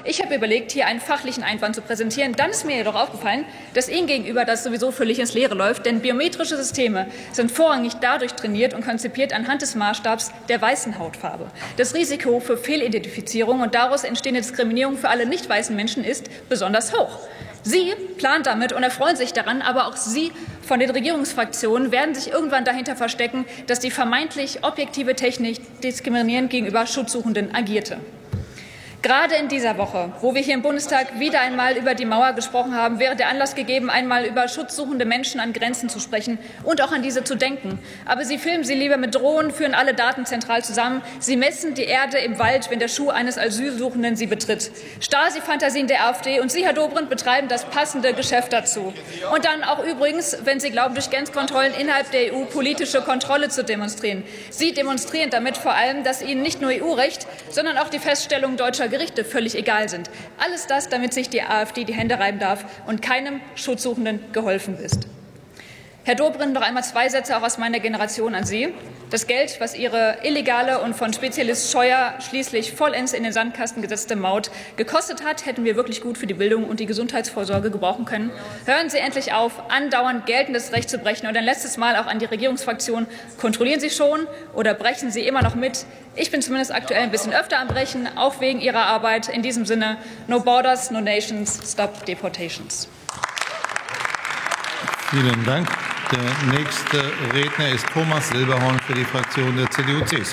Ich habe überlegt, hier einen fachlichen Einwand zu präsentieren. Dann ist mir jedoch aufgefallen, dass Ihnen gegenüber das sowieso völlig ins Leere läuft, denn biometrische Systeme sind vorrangig dadurch trainiert und konzipiert anhand des Maßstabs der weißen Hautfarbe. Das Risiko für Fehlidentifizierung und daraus entstehende Diskriminierung für alle nicht weißen Menschen ist besonders hoch. Sie planen damit und erfreuen sich daran, aber auch Sie von den Regierungsfraktionen werden sich irgendwann dahinter verstecken, dass die vermeintlich objektive Technik diskriminierend gegenüber Schutzsuchenden agierte. Gerade in dieser Woche, wo wir hier im Bundestag wieder einmal über die Mauer gesprochen haben, wäre der Anlass gegeben, einmal über schutzsuchende Menschen an Grenzen zu sprechen und auch an diese zu denken. Aber Sie filmen sie lieber mit Drohnen, führen alle Daten zentral zusammen. Sie messen die Erde im Wald, wenn der Schuh eines Asylsuchenden sie betritt. Stasi-Fantasien der AfD und Sie, Herr Dobrindt, betreiben das passende Geschäft dazu. Und dann auch übrigens, wenn Sie glauben, durch Grenzkontrollen innerhalb der EU politische Kontrolle zu demonstrieren. Sie demonstrieren damit vor allem, dass Ihnen nicht nur EU-Recht, sondern auch die Feststellung deutscher Gerichte völlig egal sind. Alles das, damit sich die AfD die Hände reiben darf und keinem Schutzsuchenden geholfen ist. Herr Dobrindt, noch einmal 2 Sätze auch aus meiner Generation an Sie. Das Geld, was Ihre illegale und von Spezialist Scheuer schließlich vollends in den Sandkasten gesetzte Maut gekostet hat, hätten wir wirklich gut für die Bildung und die Gesundheitsvorsorge gebrauchen können. Hören Sie endlich auf, andauernd geltendes Recht zu brechen. Und ein letztes Mal auch an die Regierungsfraktion. Kontrollieren Sie schon oder brechen Sie immer noch mit? Ich bin zumindest aktuell ein bisschen öfter am Brechen, auch wegen Ihrer Arbeit. In diesem Sinne, no borders, no nations, stop deportations. Vielen Dank. Der nächste Redner ist Thomas Silberhorn für die Fraktion der CDU-CSU.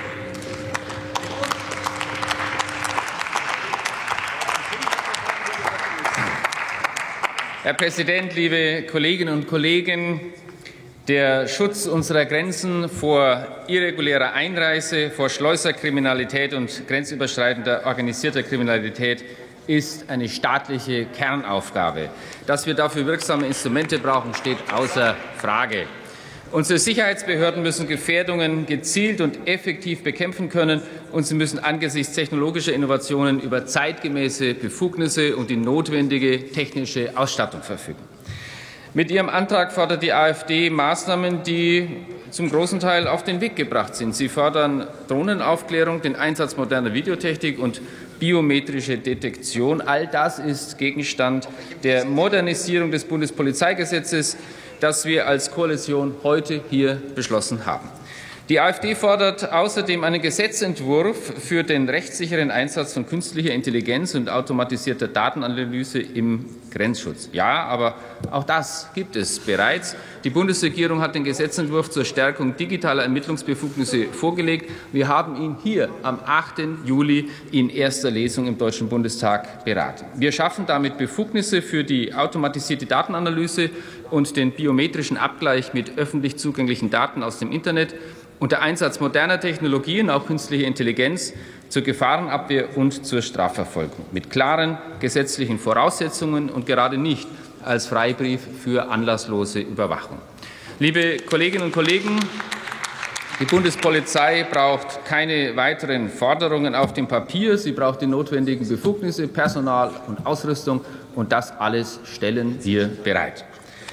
Herr Präsident, liebe Kolleginnen und Kollegen! Der Schutz unserer Grenzen vor irregulärer Einreise, vor Schleuserkriminalität und grenzüberschreitender organisierter Kriminalität ist eine staatliche Kernaufgabe. Dass wir dafür wirksame Instrumente brauchen, steht außer Frage. Unsere Sicherheitsbehörden müssen Gefährdungen gezielt und effektiv bekämpfen können, und sie müssen angesichts technologischer Innovationen über zeitgemäße Befugnisse und die notwendige technische Ausstattung verfügen. Mit ihrem Antrag fordert die AfD Maßnahmen, die zum großen Teil auf den Weg gebracht sind. Sie fordern Drohnenaufklärung, den Einsatz moderner Videotechnik und biometrische Detektion. All das ist Gegenstand der Modernisierung des Bundespolizeigesetzes, das wir als Koalition heute hier beschlossen haben. Die AfD fordert außerdem einen Gesetzentwurf für den rechtssicheren Einsatz von künstlicher Intelligenz und automatisierter Datenanalyse im Grenzschutz. Ja, aber auch das gibt es bereits. Die Bundesregierung hat den Gesetzentwurf zur Stärkung digitaler Ermittlungsbefugnisse vorgelegt. Wir haben ihn hier am 8. Juli in erster Lesung im Deutschen Bundestag beraten. Wir schaffen damit Befugnisse für die automatisierte Datenanalyse und den biometrischen Abgleich mit öffentlich zugänglichen Daten aus dem Internet und der Einsatz moderner Technologien, auch künstliche Intelligenz, zur Gefahrenabwehr und zur Strafverfolgung mit klaren gesetzlichen Voraussetzungen und gerade nicht als Freibrief für anlasslose Überwachung. Liebe Kolleginnen und Kollegen, die Bundespolizei braucht keine weiteren Forderungen auf dem Papier. Sie braucht die notwendigen Befugnisse, Personal und Ausrüstung, und das alles stellen wir bereit.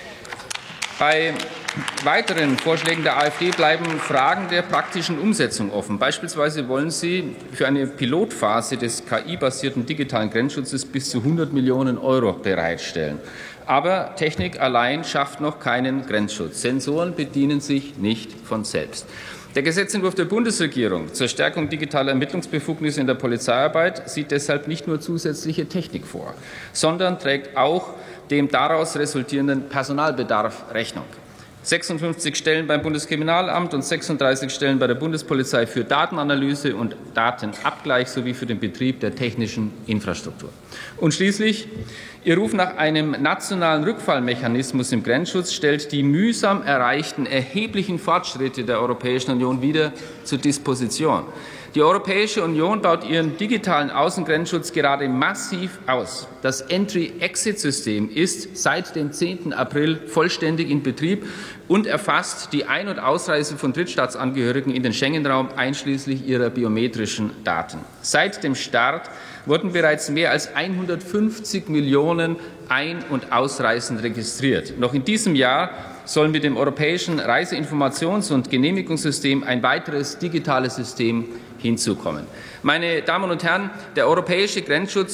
Bei weiteren Vorschlägen der AfD bleiben Fragen der praktischen Umsetzung offen. Beispielsweise wollen Sie für eine Pilotphase des KI-basierten digitalen Grenzschutzes bis zu 100 Millionen € bereitstellen. Aber Technik allein schafft noch keinen Grenzschutz. Sensoren bedienen sich nicht von selbst. Der Gesetzentwurf der Bundesregierung zur Stärkung digitaler Ermittlungsbefugnisse in der Polizeiarbeit sieht deshalb nicht nur zusätzliche Technik vor, sondern trägt auch dem daraus resultierenden Personalbedarf Rechnung. 56 Stellen beim Bundeskriminalamt und 36 Stellen bei der Bundespolizei für Datenanalyse und Datenabgleich sowie für den Betrieb der technischen Infrastruktur. Und schließlich, Ihr Ruf nach einem nationalen Rückfallmechanismus im Grenzschutz stellt die mühsam erreichten erheblichen Fortschritte der Europäischen Union wieder zur Disposition. Die Europäische Union baut ihren digitalen Außengrenzschutz gerade massiv aus. Das Entry-Exit-System ist seit dem 10. April vollständig in Betrieb und erfasst die Ein- und Ausreise von Drittstaatsangehörigen in den Schengen-Raum einschließlich ihrer biometrischen Daten. Seit dem Start wurden bereits mehr als 150 Millionen Ein- und Ausreisen registriert. Noch in diesem Jahr soll mit dem europäischen Reiseinformations- und Genehmigungssystem ein weiteres digitales System hinzukommen. Meine Damen und Herren, der europäische Grenzschutz